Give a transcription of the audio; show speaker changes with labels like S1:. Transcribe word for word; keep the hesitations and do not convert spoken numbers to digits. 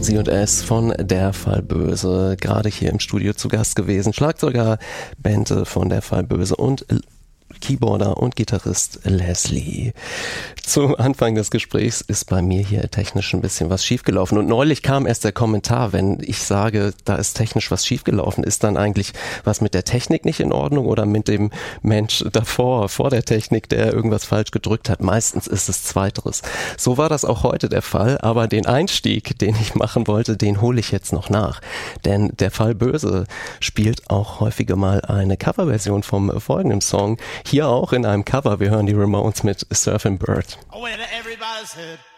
S1: Sie und Es von Der Fall Böse, gerade hier im Studio zu Gast gewesen. Schlagzeuger Bente von Der Fall Böse und Keyboarder und Gitarrist Leslie. Zu Anfang des Gesprächs ist bei mir hier technisch ein bisschen was schiefgelaufen und neulich kam erst der Kommentar, wenn ich sage, da ist technisch was schiefgelaufen, ist dann eigentlich was mit der Technik nicht in Ordnung oder mit dem Mensch davor, vor der Technik, der irgendwas falsch gedrückt hat? Meistens ist es Zweiteres. So war das auch heute der Fall, aber den Einstieg, den ich machen wollte, den hole ich jetzt noch nach. Denn Der Fall Böse spielt auch häufiger mal eine Coverversion vom folgenden Song. Hier auch in einem Cover. Wir hören die Ramones mit Surfing Bird.
S2: Oh, well, everybody's heard